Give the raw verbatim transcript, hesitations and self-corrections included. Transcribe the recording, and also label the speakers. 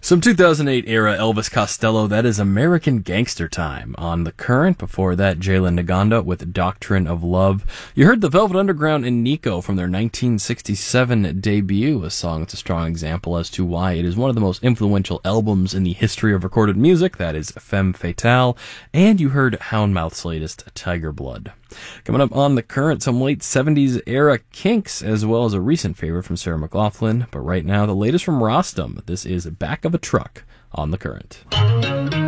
Speaker 1: Some two thousand eight era Elvis Costello, that is American Gangster Time. On The Current, before that, Jalen Naganda with Doctrine of Love. You heard the Velvet Underground and Nico from their nineteen sixty-seven debut, a song that's a strong example as to why it is one of the most influential albums in the history of recorded music, that is Femme Fatale. And you heard Houndmouth's latest, Tiger Blood. Coming up on The Current, some late seventies era Kinks, as well as a recent favorite from Sarah McLachlan. But right now, the latest from Rostam. This is Back of a Truck on The Current.